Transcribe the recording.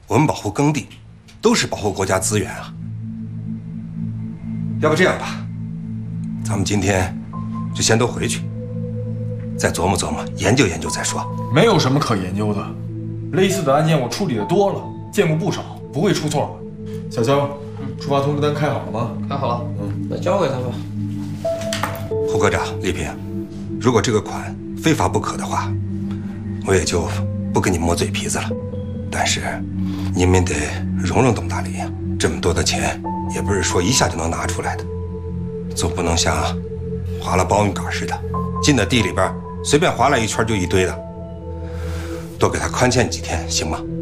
我们保护耕地，都是保护国家资源啊。要不这样吧，咱们今天就先都回去，再琢磨琢磨，研究研究再说。 没有什么可研究的，类似的案件我处理的多了，见过不少，不会出错的。小肖，出发通知单开好了吗？ 开好了。那交给他吧。 胡科长、丽萍，如果这个款非法不可的话，我也就不跟你磨嘴皮子了。但是，你们得容容董大林呀，这么多的钱也不是说一下就能拿出来的，总不能像划了苞米杆似的，进到地里边随便划拉一圈就一堆的。多给他宽限几天，行吗？